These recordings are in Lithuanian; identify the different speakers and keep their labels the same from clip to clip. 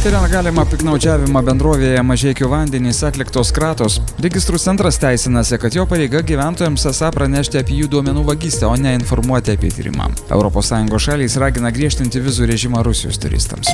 Speaker 1: Tiriant galimą piktnaudžiavimą bendrovėje Mažeikių vandenys atliktos kratos, registrų centras teisinasi, kad jo pareiga gyventojams esą pranešti apie jų duomenų vagystę, o ne informuoti apie tyrimą. ES šalys ragina griežtinti vizų režimą Rusijos turistams.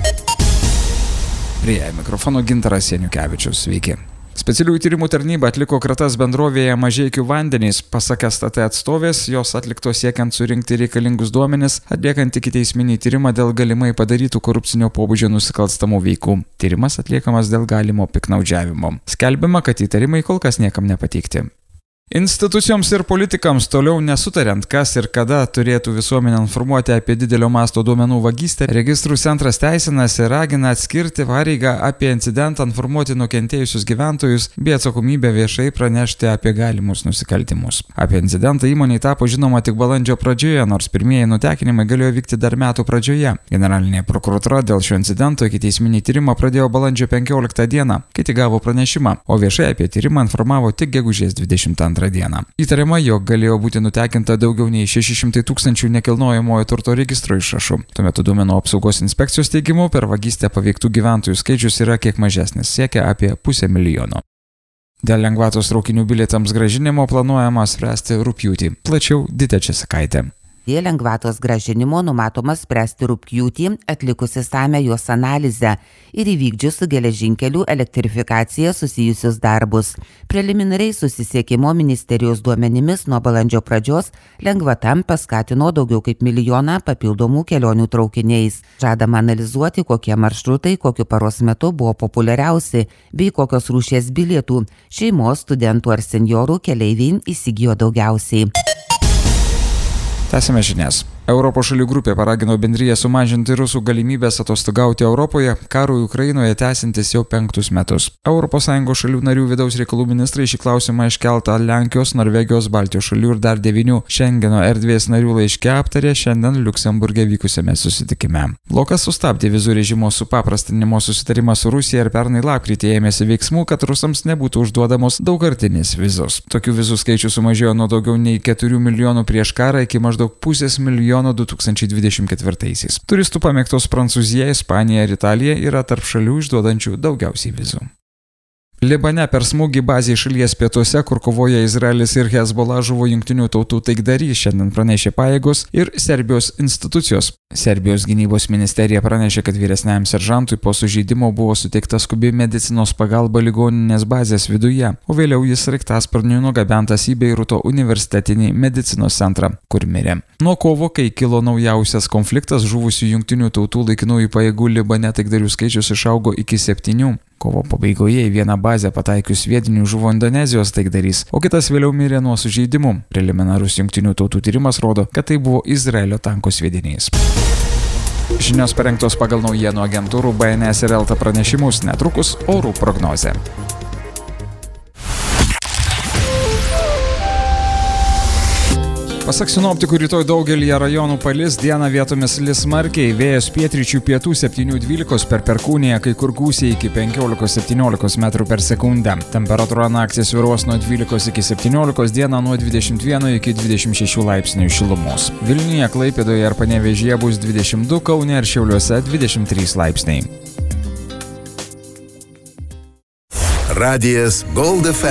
Speaker 1: Prie mikrofono Gintaras Janiukevičius. Sveiki. Specialiųjų tyrimų tarnyba atliko kratas bendrovėje Mažeikių vandenys. Pasak STT atstovės, jos atliktos siekiant surinkti reikalingus duomenis, atliekant ikiteisminį tyrimą dėl galimai padarytų korupcinio pobūdžio nusikalstamų veikų. Tyrimas atliekamas dėl galimo piktnaudžiavimo. Skelbiama, kad įtarimai kol kas niekam nepateikti. Institucijoms ir politikams toliau nesutariant, kas ir kada turėtų visuomenę informuoti apie didelio masto duomenų vagystę, registrų centras teisinasi ir ragina atskirti pareigą apie incidentą informuoti nukentėjusius gyventojus bei atsakomybę viešai pranešti apie galimus nusikaltimus. Apie incidentą įmonei tapo žinoma tik balandžio pradžioje, nors pirmieji nutekinimai galėjo vykti dar metų pradžioje. Generalinė prokuratūra dėl šio incidento ikiteisminį tyrimą pradėjo balandžio 15 dieną, kai tik gavo pranešimą, o viešai apie tyrimą informavo tik gegužės 22 dieną. Įtariama, jog galėjo būti nutekinta daugiau nei 600 000 nekilnojamojo turto registro išrašų. Tuo metu duomenų apsaugos inspekcijos teigimu per vagystę paveiktų gyventojų skaičius yra kiek mažesnis, siekia apie 500 000. Dėl lengvatos traukinių bilietams grąžinimo planuojama spręsti rugpjūtį. Plačiau Ditė Česakaitė.
Speaker 2: Dėl lengvatos grąžinimo numatoma spręsti rugpjūtį atlikus išsamią jos analizę ir įvykdžius su geležinkelių elektrifikacija susijusius darbus. Preliminariai susisiekimo ministerijos duomenimis nuo balandžio pradžios lengvata paskatino daugiau kaip 1 milijoną papildomų kelionių traukiniais. Žadama analizuoti, kokie maršrutai kokiu paros metu buvo populiariausi bei kokios rūšies bilietų šeimos, studentų ar senjorų keleiviai įsigijo daugiausiai.
Speaker 1: Tęsime žinias. Europos šalių grupė paragino bendriją sumažinti rusų galimybės atostogauti Europoje, karui Ukrainoje tęsintis jau 5 metus. ES šalių narių vidaus reikalų ministrai šį klausimą iškeltą Lenkijos, Norvegijos, Baltijos šalių ir dar 9 Šengeno erdvės narių laiške aptarė šiandien Liuksemburge vykusiame susitikime. Blokas sustabdė vizų režimo supaprastinimo susitarimą su Rusija ir pernai lapkritį ėmėsi veiksmų, kad rusams nebūtų užduodamos daugkartinės vizos. Tokių vizų skaičius sumažėjo nuo daugiau nei 4 milijonų prieš karą iki maždaug 500 000 2024-aisiais. Turistų pamėgtos Prancūzija, Ispanija ir Italija yra tarp šalių išduodančių daugiausiai vizų. Libane per smūgį bazei šalies pietuose, kur kovoja Izraelis ir Hezbollah, žuvo Jungtinių tautų taikdarys, šiandien pranešė pajėgos ir Serbijos institucijos. Serbijos gynybos ministerija pranešė, kad vyresniajam seržantui po sužeidimo buvo suteikta skubi medicinos pagalba ligoninės bazės viduje, o vėliau jis sraigtasparniu nugabentas į Beiruto universitetinį medicinos centrą, kur mirė. Nuo kovo, kai kilo naujausias konfliktas, žuvusių Jungtinių tautų laikinųjų pajėgų Libane taikdarių skaičius išaugo iki 7. Kovo pabaigoje į vieną bazę pataikius sviedinių žuvo Indonezijos taikdarys, o kitas vėliau mirė nuo sužeidimų. Preliminarus Jungtinių tautų tyrimas rodo, kad tai buvo Izraelio tankų sviedinys. Žinios parengtos pagal naujienų agentūrų BNS ir LT pranešimus, netrukus orų prognozė. Pasak sinoptikų, rytoj daugelyje rajonų palis, dieną vietomis lis smarkiai, vėjas pietryčių pietų 7–12 per perkūniją, kai kur gūsiai iki 15–17 metrų per sekundę. Temperatūra naktį svyruos nuo 12 iki 17, dieną nuo 21 iki 26 laipsnių šilumos. Vilniuje, Klaipėdoje ir Panevėžyje bus 22, Kaune ir Šiauliuose 23 laipsniai.
Speaker 3: Radijas Gold FM.